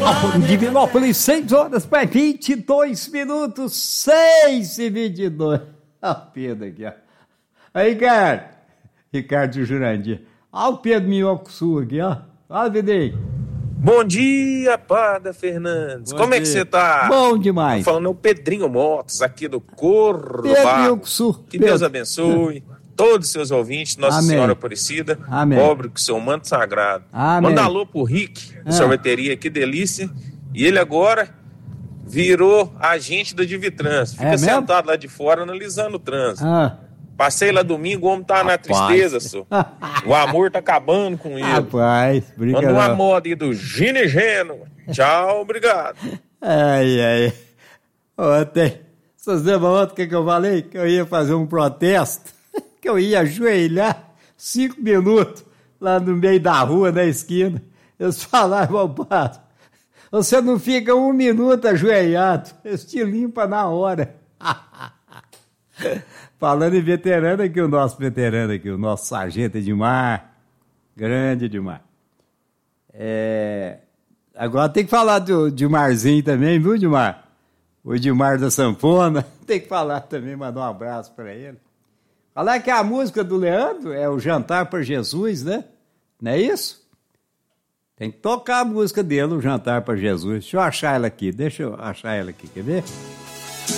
Divinópolis, 6 horas para 22 minutos, 6h22. Olha o Pedro aqui, ó. Aí, Ricardo de Jurandir. Olha o Pedro Minhoco aqui, ó. Olha, Videi. Bom dia, Pada Fernandes. Como é que você tá? Bom demais. Tô falando é o Pedrinho Motos, aqui do Corro Pedro Barro. Minhoco Sul. Que Deus abençoe todos os seus ouvintes, Nossa Amém. Senhora Aparecida, Amém. cobre com seu manto sagrado. Amém. Manda alô pro Rick, da sorveteria, que delícia. E ele agora virou agente da Divitrans. Fica sentado lá de fora analisando o trânsito. Passei lá domingo, o homem tá na tristeza, só. O amor tá acabando com ele. Rapaz, manda uma moda aí do Ginegeno. Tchau, obrigado. Ai. Ontem, vocês lembram ontem o que eu falei? Que eu ia fazer um protesto, que eu ia ajoelhar 5 minutos lá no meio da rua, na esquina. Eles falavam, padre, você não fica 1 minuto ajoelhado, eles te limpam na hora. Falando em veterano aqui, o nosso sargento Edmar, grande Edmar. Agora tem que falar do Edmarzinho também, viu, Edmar? O Edmar da Sanfona, tem que falar também, mandar um abraço para ele. Falar que a música do Leandro é o Jantar para Jesus, né? Não é isso? Tem que tocar a música dele, o Jantar para Jesus. Deixa eu achar ela aqui, quer ver?